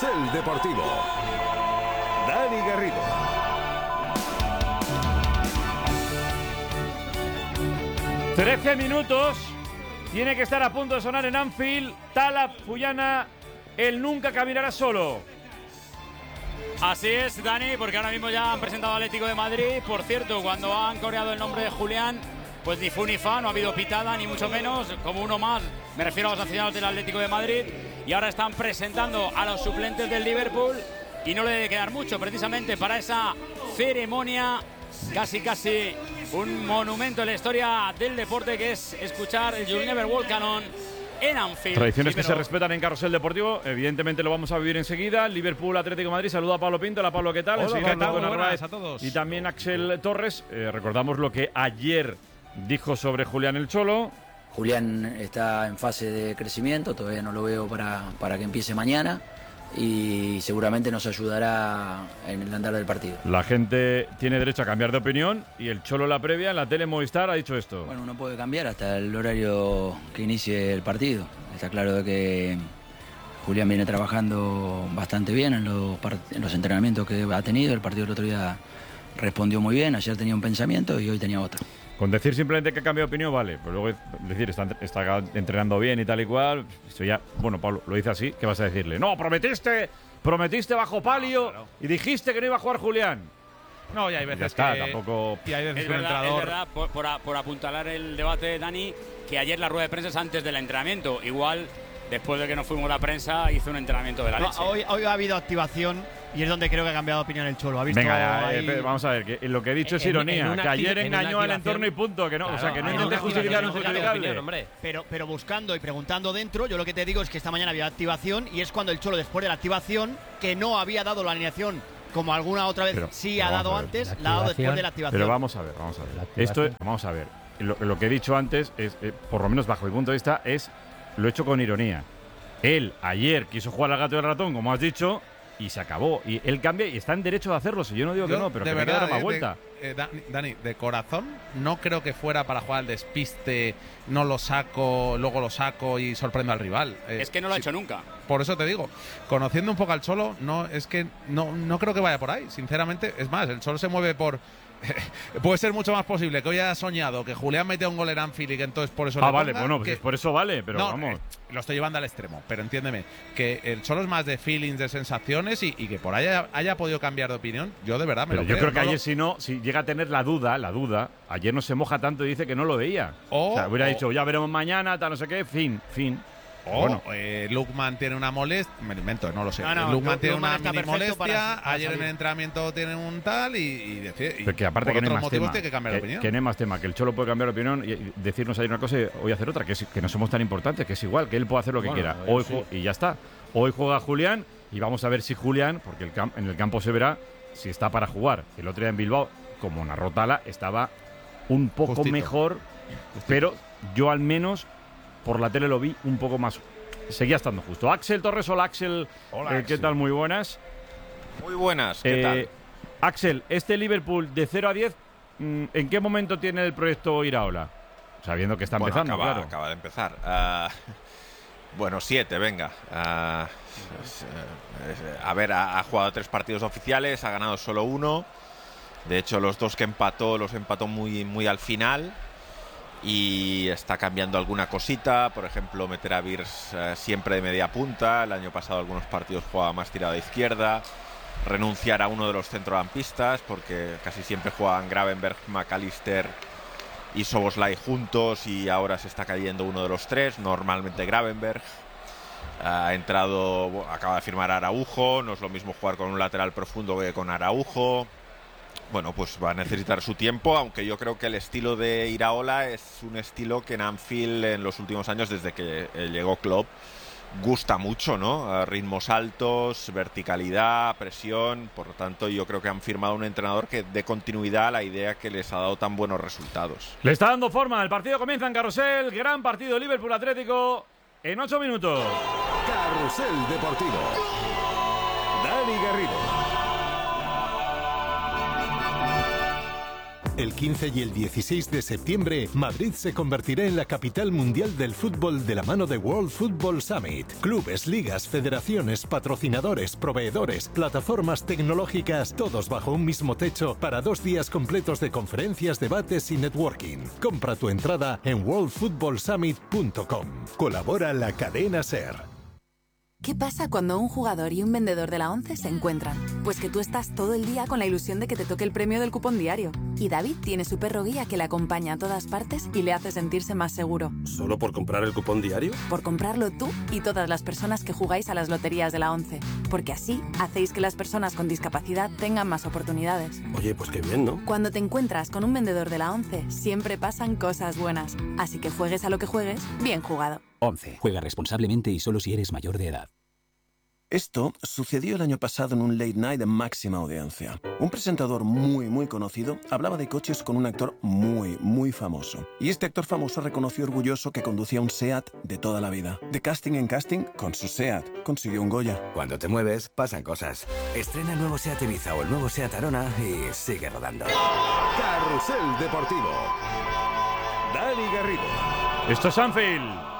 Carrusel Deportivo. Dani Garrido. Trece minutos. Tiene que estar a punto de sonar en Anfield. Tala Puyana, él nunca caminará solo. Así es, Dani, porque ahora mismo ya han presentado al Atlético de Madrid. Por cierto, cuando han coreado el nombre de Julián, pues ni fu ni fa, no ha habido pitada, ni mucho menos. Como uno más, me refiero a los aficionados del Atlético de Madrid. Y ahora están presentando a los suplentes del Liverpool. Y no le debe quedar mucho, precisamente, para esa ceremonia. Casi un monumento en la historia del deporte, que es escuchar el You'll Never Walk Alone en Anfield. Tradiciones que se respetan en Carrusel Deportivo. Evidentemente lo vamos a vivir enseguida. Liverpool, Atlético de Madrid. Saluda a Pablo Pinto. Hola, Pablo, ¿qué tal? Hola, ¿qué tal? Muy buenas a todos. Y también Axel Torres. Recordamos lo que ayer dijo sobre Julián el Cholo. Julián está en fase de crecimiento. Todavía no lo veo para que empiece mañana. Y seguramente nos ayudará en el andar del partido. La gente tiene derecho a cambiar de opinión y el Cholo, la previa, en la tele Movistar, ha dicho esto. Bueno, uno puede cambiar hasta el horario que inicie el partido. Está claro de que Julián viene trabajando bastante bien en los entrenamientos que ha tenido. El partido del otro día respondió muy bien. Ayer tenía un pensamiento y hoy tenía otro. Con decir simplemente que cambia de opinión, vale. Pero luego decir, está entrenando bien y tal y cual. Eso ya, bueno, Pablo, lo dice así, ¿qué vas a decirle? No, prometiste bajo palio, claro. Y dijiste que no iba a jugar Julián. No, y hay veces ya está, que tampoco. Y hay veces es que verdad, entrenador. Es verdad, por apuntalar el debate, Dani, que ayer la rueda de prensa es antes del entrenamiento. Igual, después de que nos fuimos a la prensa, hizo un entrenamiento de la leche. Hoy ha habido activación. Y es donde creo que ha cambiado de opinión el Cholo. ¿Ha visto? Venga, vamos a ver, que lo que he dicho es ironía, que ayer engañó al entorno y punto, que no, claro, o sea, que no intente justificar un justificable. Pero buscando y preguntando dentro, yo lo que te digo es que esta mañana había activación y es cuando el Cholo, después de la activación, que no había dado la alineación como alguna otra vez ha dado antes, la ha dado después de la activación. Pero vamos a ver. Esto es, vamos a ver. Lo que he dicho antes es, por lo menos bajo mi punto de vista, lo he hecho con ironía. Él ayer quiso jugar al gato y al ratón, como has dicho, y se acabó. Y él cambia y está en derecho de hacerlo. Si yo no digo que no, pero que me queda más vuelta. Dani, de corazón, no creo que fuera para jugar al despiste, no lo saco, luego lo saco y sorprendo al rival. Es que no lo ha hecho nunca. Por eso te digo, conociendo un poco al Cholo, no creo que vaya por ahí. Sinceramente, es más, el Cholo se mueve por... Puede ser mucho más posible que hoy haya soñado que Julián metió un gol en Anfield y que entonces por eso le vale, ponga, bueno, pues por eso vale, pero no, vamos. Lo estoy llevando al extremo, pero entiéndeme, que el Cholo es más de feelings, de sensaciones y que por ahí haya podido cambiar de opinión, yo de verdad me lo creo. Yo creo que ayer si llega a tener la duda, ayer no se moja tanto y dice que no lo veía. O sea, hubiera dicho, ya veremos mañana, tal, no sé qué, fin. Lukman tiene una molestia, me invento, no lo sé. Lukman tiene una está mini molestia, para ayer en el entrenamiento tiene un tal y decide. Pero que aparte que no hay más tema, tiene que cambiar de opinión. Que no hay más tema, que el Cholo puede cambiar de opinión y decirnos ayer una cosa y hoy hacer otra, que no somos tan importantes, que es igual, que él puede hacer lo que quiera. Hoy y ya está. Hoy juega Julián y vamos a ver si Julián, porque en el campo se verá si está para jugar. El otro día en Bilbao, como narró Tala, estaba un poco mejor, pero yo al menos por la tele lo vi un poco más. Seguía estando justo. Axel Torres, hola Axel. ¿Qué tal? Muy buenas. Muy buenas, ¿qué tal? Axel, este Liverpool de 0 a 10, ¿en qué momento tiene el proyecto Iraola? Sabiendo que está empezando, claro. Acaba de empezar. 7, venga. Ha jugado 3 partidos oficiales, ha ganado solo 1. De hecho, los 2 que empató, los empató muy, muy al final. Y está cambiando alguna cosita, por ejemplo, meter a Virs siempre de media punta. El año pasado algunos partidos jugaba más tirado a izquierda. Renunciar a uno de los centrocampistas, porque casi siempre juegan Gravenberch, McAllister y Szoboszlai juntos, y ahora se está cayendo uno de los 3, normalmente Gravenberch. Acaba de firmar Araujo, no es lo mismo jugar con un lateral profundo que con Araujo. Bueno, pues va a necesitar su tiempo, aunque yo creo que el estilo de Iraola es un estilo que en Anfield en los últimos años, desde que llegó Klopp, gusta mucho, ¿no? Ritmos altos, verticalidad, presión. Por lo tanto, yo creo que han firmado un entrenador que dé continuidad a la idea que les ha dado tan buenos resultados. Le está dando forma. El partido comienza en Carrusel. Gran partido Liverpool-Atlético en 8 minutos. Carrusel Deportivo. Dani Garrido. El 15 y el 16 de septiembre, Madrid se convertirá en la capital mundial del fútbol de la mano de World Football Summit. Clubes, ligas, federaciones, patrocinadores, proveedores, plataformas tecnológicas, todos bajo un mismo techo para 2 días completos de conferencias, debates y networking. Compra tu entrada en worldfootballsummit.com. Colabora la cadena SER. ¿Qué pasa cuando un jugador y un vendedor de la ONCE se encuentran? Pues que tú estás todo el día con la ilusión de que te toque el premio del cupón diario. Y David tiene su perro guía que le acompaña a todas partes y le hace sentirse más seguro. ¿Solo por comprar el cupón diario? Por comprarlo tú y todas las personas que jugáis a las loterías de la ONCE. Porque así hacéis que las personas con discapacidad tengan más oportunidades. Oye, pues qué bien, ¿no? Cuando te encuentras con un vendedor de la ONCE, siempre pasan cosas buenas. Así que juegues a lo que juegues, bien jugado. 11. Juega responsablemente y solo si eres mayor de edad. Esto sucedió el año pasado en un late night de máxima audiencia. Un presentador muy conocido hablaba de coches con un actor muy famoso. Y este actor famoso reconoció orgulloso que conducía un SEAT de toda la vida. De casting en casting, con su SEAT consiguió un Goya. Cuando te mueves, pasan cosas. Estrena el nuevo SEAT Ibiza o el nuevo SEAT Arona y sigue rodando. Carrusel Deportivo. Dani Garrido. Esto es Anfield.